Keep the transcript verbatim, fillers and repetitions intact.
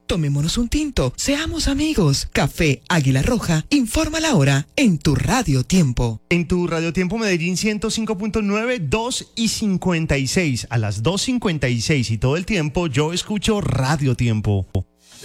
Tomémonos un tinto, seamos amigos. Café Águila Roja, informa la hora en tu Radio Tiempo. En tu Radio Tiempo Medellín ciento cinco punto nueve, dos y cincuenta y seis. A las dos cincuenta y seis y todo el tiempo yo escucho Radio Tiempo.